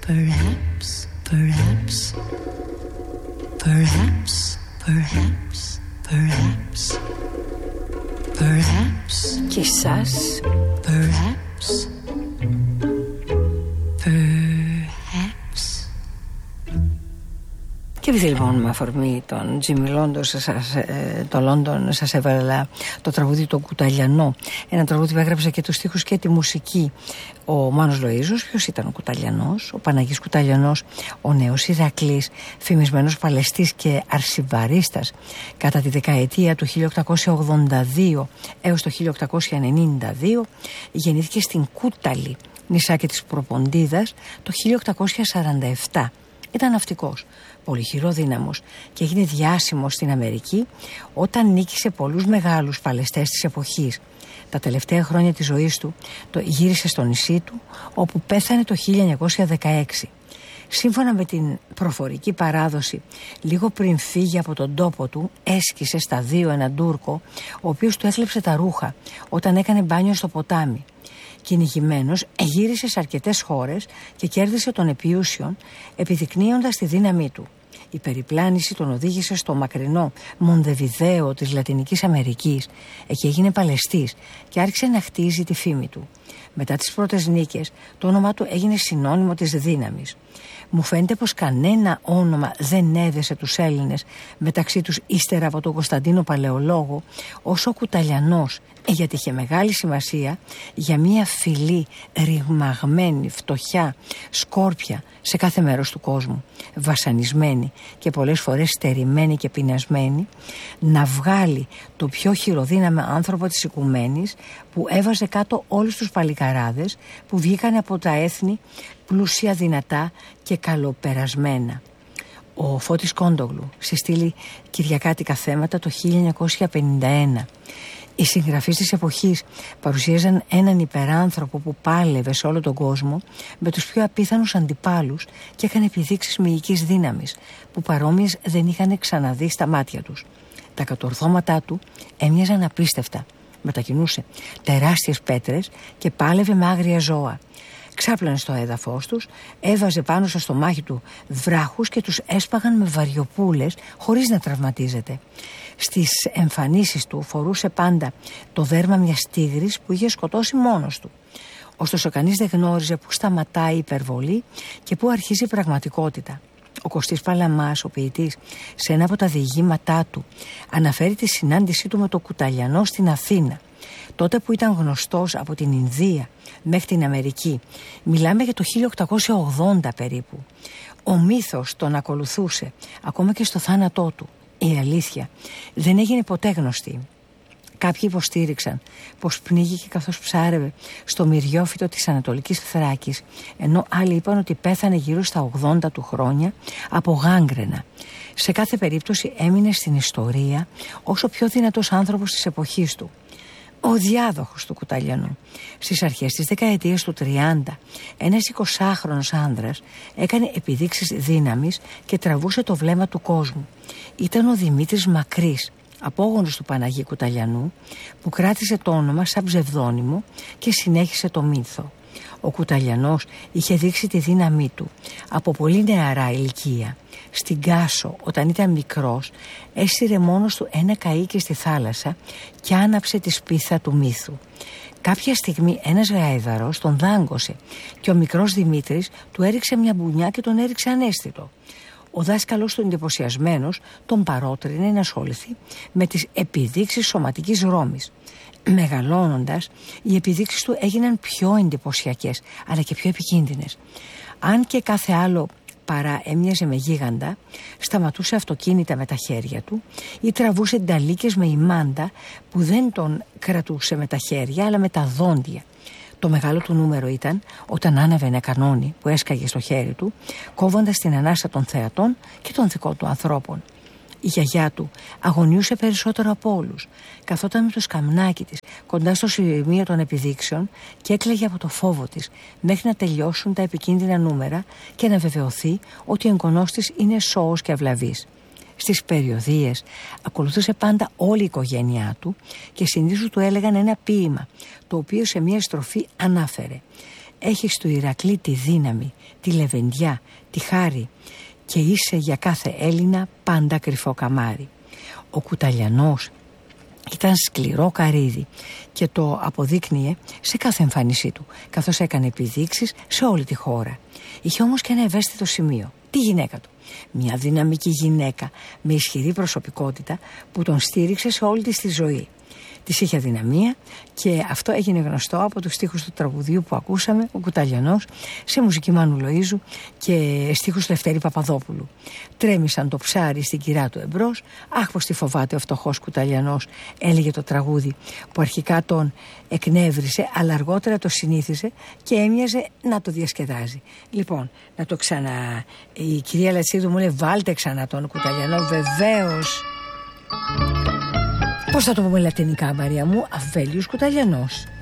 Perhaps, perhaps, perhaps, perhaps, perhaps, perhaps. Quizás. Perhaps, perhaps. Και επειδή λοιπόν με αφορμή τον Τζίμι το Λόντον σας έβαλα το τραγούδι το Κουταλιανό, ένα τραγούδι που έγραψε και τους στίχους και τη μουσική ο Μάνος Λοΐζος. Ποιος ήταν ο Κουταλιανός? Ο Παναγής Κουταλιανός, ο νέος Ηρακλής, φημισμένος παλαιστής και αρσιβαρίστας κατά τη δεκαετία του 1882 έως το 1892, γεννήθηκε στην Κούταλη, νησάκι της Προποντίδας, το 1847. Ήταν ναυτικός, πολυχειρόδυναμος και έγινε διάσημος στην Αμερική όταν νίκησε πολλούς μεγάλους παλαιστές της εποχής. Τα τελευταία χρόνια της ζωής του γύρισε στο νησί του, όπου πέθανε το 1916. Σύμφωνα με την προφορική παράδοση, λίγο πριν φύγει από τον τόπο του, έσκησε στα 2 έναν Τούρκο, ο οποίος του έκλεψε τα ρούχα όταν έκανε μπάνιο στο ποτάμι. Κυνηγημένος, γύρισε σε αρκετές χώρες και κέρδισε τον επίουσιον, επιδεικνύοντας τη δύναμή του. Η περιπλάνηση τον οδήγησε στο μακρινό Μονδεβιδέο της Λατινικής Αμερικής. Εκεί έγινε παλαιστής και άρχισε να χτίζει τη φήμη του. Μετά τις πρώτες νίκες, το όνομά του έγινε συνώνυμο της δύναμης. Μου φαίνεται πως κανένα όνομα δεν έδεσε τους Έλληνες μεταξύ τους ύστερα από τον Κωνσταντίνο Παλαιολόγο όσο ο Κουταλιανός, γιατί είχε μεγάλη σημασία για μια φυλή ρηγμαγμένη, φτωχιά, σκόρπια σε κάθε μέρος του κόσμου, βασανισμένη και πολλές φορές στερημένη και πεινασμένη, να βγάλει το πιο χειροδύναμο άνθρωπο της οικουμένης που έβαζε κάτω όλους τους παλικαράδες που βγήκαν από τα έθνη πλούσια, δυνατά και καλοπερασμένα. Ο Φώτης Κόντογλου συστήλει Κυριακάτικα θέματα το 1951. Οι συγγραφείς της εποχής παρουσίαζαν έναν υπεράνθρωπο που πάλευε σε όλο τον κόσμο με τους πιο απίθανους αντιπάλους και έκανε επιδείξεις μυϊκής δύναμης που παρόμοιες δεν είχαν ξαναδεί στα μάτια τους. Τα κατορθώματά του έμοιαζαν απίστευτα. Μετακινούσε τεράστιες πέτρες και πάλευε με άγρια ζώα. Ξάπλανε στο έδαφος τους, έβαζε πάνω στο στομάχι του βράχους και τους έσπαγαν με βαριοπούλες χωρίς να τραυματίζεται. Στις εμφανίσεις του φορούσε πάντα το δέρμα μιας τίγρης που είχε σκοτώσει μόνος του. Ωστόσο κανείς δεν γνώριζε πού σταματάει η υπερβολή και πού αρχίζει η πραγματικότητα. Ο Κωστής Παλαμάς, ο ποιητής, σε ένα από τα διηγήματά του αναφέρει τη συνάντησή του με τον Κουταλιανό στην Αθήνα, τότε που ήταν γνωστός από την Ινδία μέχρι την Αμερική. Μιλάμε για το 1880 περίπου. Ο μύθος τον ακολουθούσε ακόμα και στο θάνατό του. Η αλήθεια δεν έγινε ποτέ γνωστή. Κάποιοι υποστήριξαν πως πνίγηκε καθώς ψάρευε στο μυριόφυτο της Ανατολικής Θράκης, ενώ άλλοι είπαν ότι πέθανε γύρω στα 80 του χρόνια από γάγκρενα. Σε κάθε περίπτωση έμεινε στην ιστορία ως ο πιο δυνατός άνθρωπος της εποχής του. Ο διάδοχος του Κουταλιανού. Στις αρχές της δεκαετίας του 30, ένας 20χρονος άνδρας έκανε επιδείξεις δύναμης και τραβούσε το βλέμμα του κόσμου. Ήταν ο Δημήτρης Μακρύς, απόγονος του Παναγί Κουταλιανού, που κράτησε το όνομα σαν ψευδώνυμο και συνέχισε το μύθο. Ο Κουταλιανός είχε δείξει τη δύναμή του από πολύ νεαρά ηλικία. Στην Κάσο, όταν ήταν μικρός, έσυρε μόνος του ένα καΐκι στη θάλασσα και άναψε τη σπίθα του μύθου. Κάποια στιγμή ένας γαϊδαρός τον δάγκωσε και ο μικρός Δημήτρης του έριξε μια μπουνιά και τον έριξε ανέστητο. Ο δάσκαλος του, εντυπωσιασμένος, τον παρότρινε να ασχοληθεί με τις επιδείξεις σωματικής ρόμης. Μεγαλώνοντας, οι επιδείξεις του έγιναν πιο εντυπωσιακές, αλλά και πιο επικίνδυνες. Αν και κάθε άλλο παρά έμοιαζε με γίγαντα, σταματούσε αυτοκίνητα με τα χέρια του ή τραβούσε νταλίκες με ημάντα που δεν τον κρατούσε με τα χέρια αλλά με τα δόντια. Το μεγάλο του νούμερο ήταν όταν άναβε ένα κανόνι που έσκαγε στο χέρι του, κόβοντας την ανάσα των θεατών και των δικών του ανθρώπων. Η γιαγιά του αγωνιούσε περισσότερο από όλους. Καθόταν με το σκαμνάκι της κοντά στο σημείο των επιδείξεων και έκλαιγε από το φόβο της μέχρι να τελειώσουν τα επικίνδυνα νούμερα και να βεβαιωθεί ότι ο εγγονός της είναι σώος και αυλαβής. Στις περιοδίες ακολουθούσε πάντα όλη η οικογένειά του και συνήθως του έλεγαν ένα ποίημα, το οποίο σε μια στροφή ανάφερε: έχεις του Ηρακλή τη δύναμη, τη λεβεντιά, τη χάρη και είσαι για κάθε Έλληνα πάντα κρυφό καμάρι. Ο Κουταλιανός ήταν σκληρό καρύδι και το αποδείκνυε σε κάθε εμφάνισή του, καθώς έκανε επιδείξεις σε όλη τη χώρα. Είχε όμως και ένα ευαίσθητο σημείο, τη γυναίκα του. Μια δυναμική γυναίκα με ισχυρή προσωπικότητα που τον στήριξε σε όλη της τη ζωή. Της είχε αδυναμία και αυτό έγινε γνωστό από τους στίχους του τραγουδιού που ακούσαμε, ο Κουταλιανός, σε μουσική Μάνου Λοΐζου και στίχους του Λευτέρη Παπαδόπουλου. Τρέμισαν το ψάρι στην κυρά του εμπρός, αχ πως τη φοβάται ο φτωχός Κουταλιανός, έλεγε το τραγούδι που αρχικά τον εκνεύρισε αλλά αργότερα το συνήθιζε και έμοιαζε να το διασκεδάζει. Λοιπόν, να το ξανά... Η κυρία Λατσίδου μου λέει βάλτε ξανά τον Κουταλιανό, βεβαίως. Πώς θα το πούμε λατινικά, Μαρία μου? Αβέλιος Κουταλιανός.